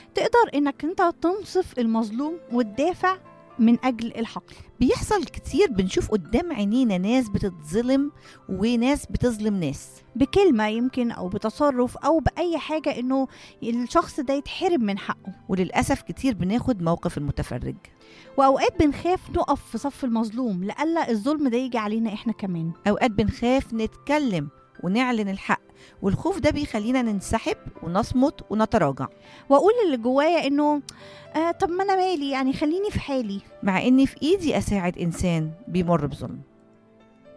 تقدر إنك أنت تنصف المظلوم وتدافع من أجل الحق. بيحصل كتير، بنشوف قدام عينينا ناس بتتظلم وناس بتظلم ناس، بكلمة يمكن أو بتصرف أو بأي حاجة، إنه الشخص ده يتحرم من حقه. وللأسف كتير بناخد موقف المتفرج، وأوقات بنخاف نقف في صف المظلوم لألا الظلم ده يجي علينا إحنا كمان. أوقات بنخاف نتكلم ونعلن الحق، والخوف ده بيخلينا ننسحب ونصمت ونتراجع، وأقول اللي جوايا إنه طب ما أنا مالي، يعني خليني في حالي، مع إني في إيدي أساعد إنسان بيمر بظلم.